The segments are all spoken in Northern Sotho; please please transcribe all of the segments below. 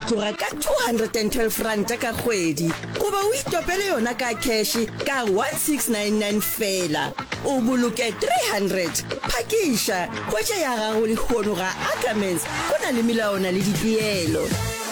tloga ka 212 ranta ka kgwedi goba o itopele yona ka cash ka 1699 fela o boloke 300 phakisha kwetša ya gago le kgono ga Ackermans go na le melawana le dipeelo.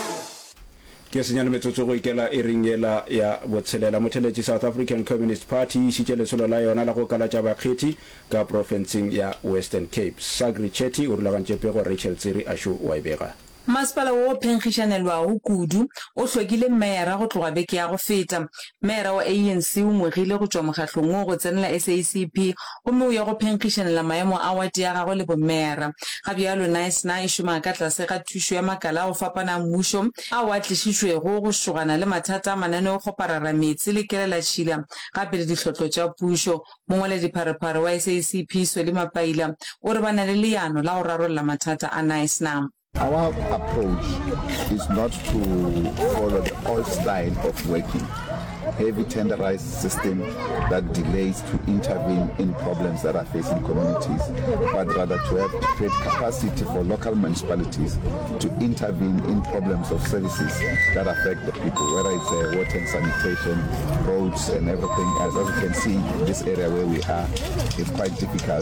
Ke senyane metsotso go ikela e ringela ya botshelela motheletši South African Communist Party se letsholo la yona la go kalatša bakgethi ka provinceng ya Western Cape. Sagri Chetty o rulagantše pego Rachel Tsiri a šo wa ibega. Masepala wo phenkgishanelwa o kudu o hlokile mera go tloga beke ya go feta. Mera wa ANC o mogile go tšwa mokgahlong o go tsenela SACP gomme o ya go phenkgishanela maemo a wadi ya gagwe le bomera. Gabjalo Nice na e šoma ka tlase ga thušo ya makala a go fapana mmušo a wa tlišitšwego go šogana le mathata a mananeo go parara metsi le kelelatšhila gape le dihlotlo tša pušo. Mongwaledipharephare wa SACP Sweli Mapaila o re ba na le leano la go rarolla mathata a Nice na. Our approach is not to follow the old style of working, heavy tenderized system that delays to intervene in problems that are facing communities, but rather to have to create capacity for local municipalities to intervene in problems of services that affect the people, whether it's water and sanitation, roads and everything else. As you can see, this area where we are is quite difficult.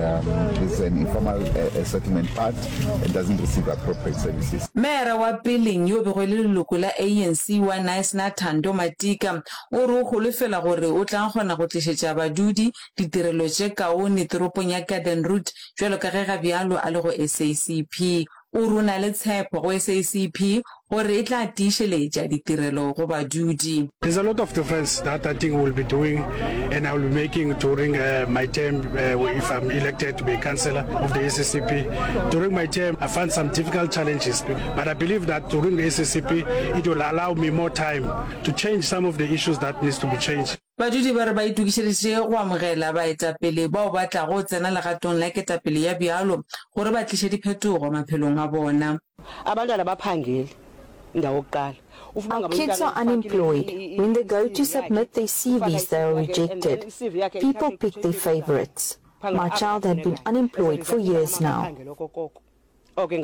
It's an informal settlement part and doesn't receive appropriate services. Mera wa Piling yo begwele leloko la ANC wa Nice na Thando Matika o re o golofela gore o tla kgona go tlišetša badudi ditirelo tše kaone toropong ya Garden Route jwalo ka ge gabjalo a le go SACP. O runa le tshepo go SACP gore e tla tiišeletša ditirelo go badudi. There's a lot of difference that I think we'll be doing and I will be making during my term if I'm elected to be councillor of the SACP. During my term, I found some difficult challenges, but I believe that during the SACP, it will allow me more time to change some of the issues that needs to be changed. Badudi ba re ba itukišeditše go amogela baetapele bao ba tla go tsena legatong la ketapele ya bjalo gore ba tliše diphetogo maphelong a bona. Abantwana baphangile ndawo kuqala. Our kids are unemployed. When they go to submit their CVs, they are rejected. People pick their favorites. My child had been unemployed for years now. I would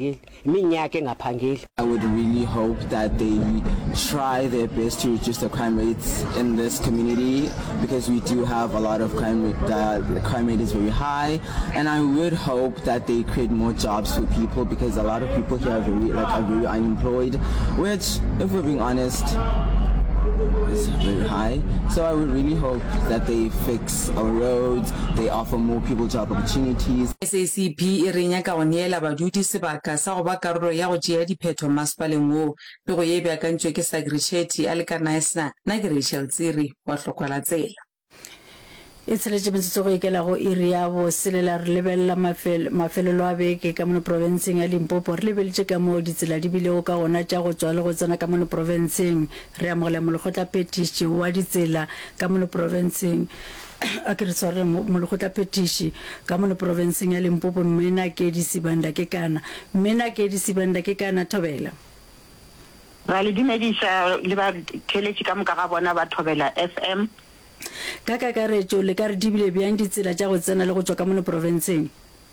really hope that they try their best to reduce the crime rates in this community, because we do have a lot of crime rate. The crime rate is very high, and I would hope that they create more jobs for people, because a lot of people here are very unemployed, which, if we're being honest, is very high. So I would really hope that they fix our roads, they offer more people job opportunities. SACP e re nyaka go neela badudi sebaka sa go ba karolo ya go tšea diphetho masepaleng wo. Pego ye e beakantšwe ke Sagri Chetty a le ka Nice na ke Rachel Tsiri wa Hlokwala Tsela. E tsheletše metsotso go ikela go iri ya bo selela re lebelela mafelelo a beke ka mono provinceng ya Limpopo. Re lebeletše ka mo ditsela di bilego ka gona tša go tswa le go tsena ka mono provinceng. Re amogela molekgotla petiši wa ditsela ka mono provinceng a ke re tshware molekgotla petiši ka mono provinceng ya Limpopo Mmena Kedi Sibanda ke kana. Mmena Kedi Sibanda ke kana Thobela. Ra le dumediša le ba theletše ka moka ga bona ba Thobela FM. Ka kakaretšo le ka re dibile bjang ditsela tša go tsena le go tšwa ka mono provinceng?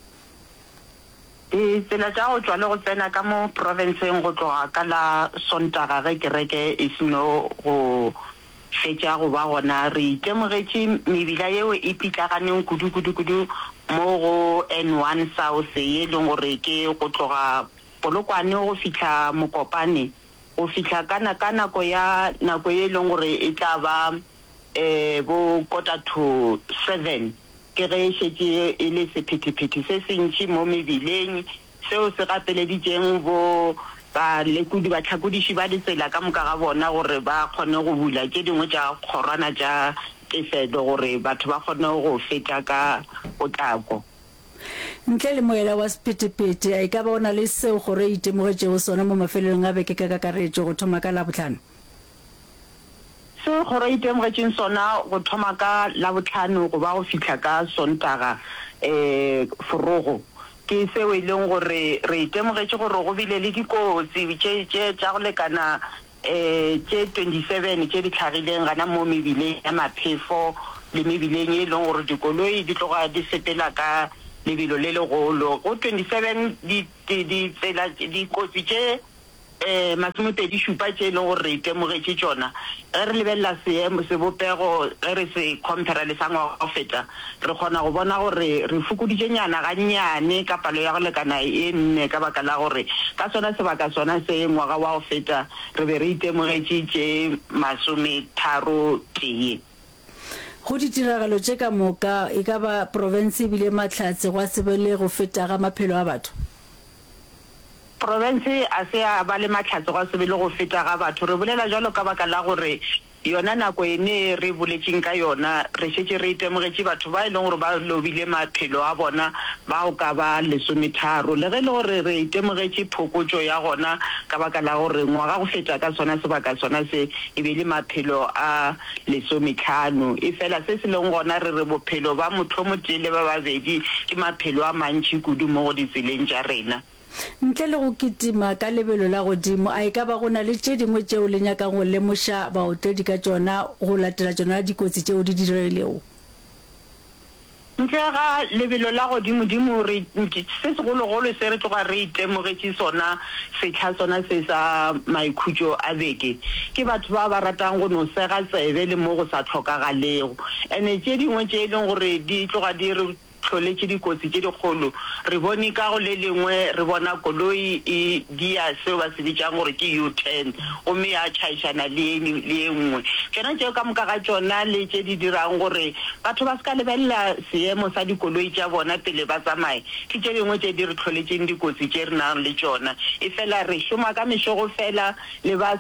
Ditsela tša go tšwa le go tsena ka mo provinceng go tloga ka la Sontaga ge kereke e seno go fetša go ba gona. Re itemogetše mebila yeo e pitlaganeng kudu mo go N1 South e leng gore ke go tloga Polokwane go fitlha Mokopane go fitlha ka nako e leng gore e tla ba bo 6:45 ke ge šetše e le sephetephete se sentši mo mebileng seo se gapeleditšeng bo balekudi batlhakodiši ba ditsela ka moka ga bona gore ba kgone go bula tše dingwe tša kgorwana tša tefedo gore batho ba kgone go feta ka potlako. Ntle le moela wa sephetephete a e ka ba o na le seo gore e itemogetšego sona mo mafelelong a beke ka kakaretšo go thoma ka Labohlano? So gore itemogetšeng sona go thoma ka Labohlano go ba go fitlha ka Sontaga forogo ke seo e leng gore re itemogetše gore go bile le dikotsi tše tša go lekana tše 27 tše di tlhagileng gana mo mebileng ya maphefo le mebileng e leng gore dikoloi di tloga di sepela ka lebelo le legolo go 27 di tsela dikotsi tše masomepedi šupa tše e leng gore re itemogetše tšona ge re lebelela seemo sebopego ge re se compara le sa ngwaga go feta re kgona go bona gore re fokoditše nyana gannyane ka palo ya go lekana e nne ka baka la gore ka sona sebaka sona se ngwaga wa go feta re be re itemogetše tše masometharo tee. go ditiragalo tše ka moka e ka ba province ebile mahlatse go a sebele go feta ga maphelo a batho? Province a se a ba le mahlatse go a sebele go feta ga batho re bolela jalo ka baka la gore yona nako ene re boletseng ka yona re šetse re itemogetše batho ba e leng gore ba lobile maphelo a bona ba o ka ba lesometharo le ge le gore re itemogetše phokotšo ya gona ka baka la gore ngwaga go feta ka sona sebaka sona se e be le maphelo a lesomehlano e fela se se leng gona re re bophelo ba motho motele ba babedi ke maphelo a mantši kudu mo go ditseleng tša rena. Ntle le go kitima ka lebelo la godimo a e ka ba gona le tše dingwe tšeo le nyakang go lemoša baotledi ka tšona go latela tšona dikotsi tšeo di diregilego? ntle ga lebelo la godimo se segologolo se re tloga re itemogetše sona setlha sona se sa maikhutšo a beke ke batho ba ba ratang go no sega tsebe le mo go sa tlhokagalego ene tše dingwe tše e leng gore di tloga di re tlholetše dikotsi tše dikgolo re bone ka go le lengwe re bona koloi e dia seo ba se bitšang gore ke U10 gomme ya tšhaišana le e nngwe tsona tšeo ka moka ga tšona le tše di dirang gore batho ba se ka lebelela seemo sa dikoloi tša bona pele ba tsamaye ke tše dingwe tše di re tlholetšeng dikotsi tše re nang le tšona e fela re šoma ka mešogo fela le ba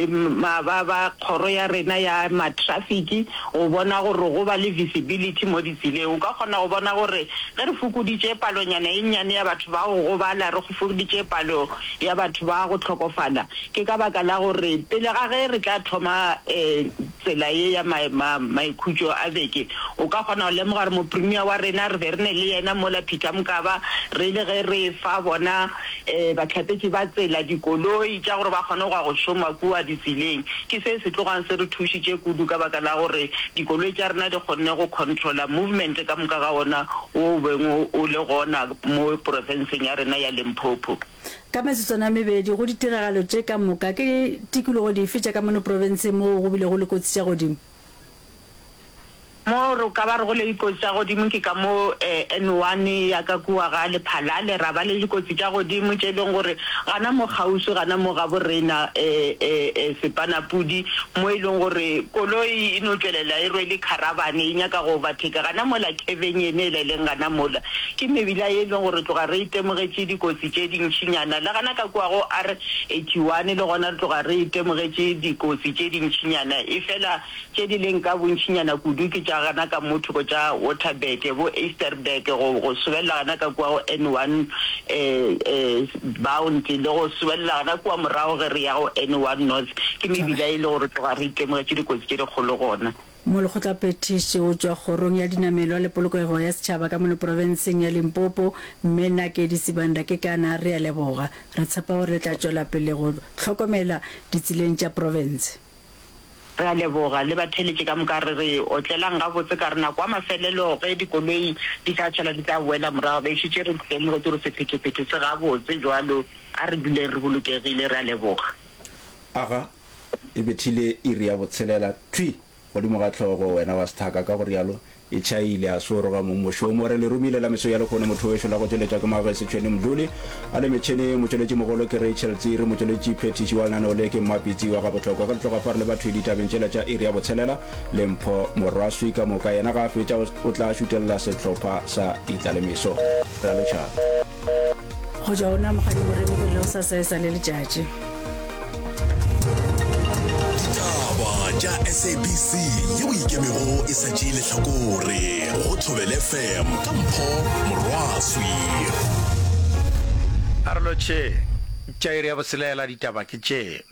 kgoro ya rena ya matrafiki go bona gore go ba le visibility mo ditseleng o ka kgona go bona gore ge re fokoditše palonyana e nnyane ya batho ba go gobala re go fokoditše palo ya batho ba go tlhokofala ke ka baka la gore pele ga ge re tla thoma tsela ye ya maikhutšo a beke o ka kgona go lemoga re mo premier wa rena re be re ne le yena mola Peter Mokaba re ile ge re fa bona batlhapetši ba tsela dikoloi tša gore ba kgone go go šoma kua ditseleng ke se se tlogang se re thušitše kudu ka baka la gore dikoloi tša rena di kgonne go controla movement ka moka ga ona o bengwe o le gona mo provinseng ya rena ya Limpopo. Ka mesetsona mebedi go ditiragalo tše ka moka ke tikologo dife tša ka mono province mo go bile go le kotsi tša godimo? mo ro ka ba re go le dikotsi tša godimo ke ka mo N1 ya ka kua ga Lephalale ra ba le dikotsi tša godimo tše leng gore gana mo gauso gana mo ga borena Sepanapudi mo e leng gore koloi e no tšwelela e rwele caravane e nyaka go overtake gana mola Kevin ene le leng gana mola ke mebila e leng gore tloga re itemogetše dikotsi tše dintšhinyana le gana ka kua go R81 le gona re tloga re itemogetše dikotsi tše dintšhinyana e fela tše di leng ka bontšhinyana kudu ke gana ka motho go tša Waterberg bo Easterberg go sobelela gana ka kua N1 bound le go sobelela gana kua morago ge re ya go N1 north ke mebila e le gore tloga re itemogetše dikotsi tše dikgolo gona mo lekgotlaphethiši o tswa kgorong ya dinamelo le polokego ya setšhaba ka mono provinseng ya Limpopo mme Nakedi Sibanda ke kana re a leboga re tshepa gore re tla tšwela pele go tlhokomela ditseleng tša province re a leboga le batheletše ka moka re otlelang ga botse ka rena kwa mafelelo ge dikoloi di tla tšhela di tla boela morago ba išitše re tlemogetše gore sephetephete se ga botse jalo a re duleng re bolokegile re a leboga aga e bethile iri ya botshelela twi godimo ga tlhogo wena wa sethaka ka gore yalo e tšhaile a soroga mo mošomo re le romile la meso ya lekgone motho wešo la go tšweletša ke magese tšhwene mduli a le metšhene motšweletši mogolo ke Rachel Tsiri motšweletši phetiši wa lenaneo le ke mmapitsi wa ga botlhokwa ka letloga fare le batho ditabeng tšela tša iri ya botshelela lempho morwaswi ka moka yena ga a fetša o tla šutelela sehlopha sa itlalemeso re a letšhaba go ja ona mogadi borebe le o sa saesa le letšatši ja SABC ye o ikemego e sa tšee lehlakore go Thobela FM ka Mpho Morwaswi arlo tše tša iri ya boselela ditaba ke tše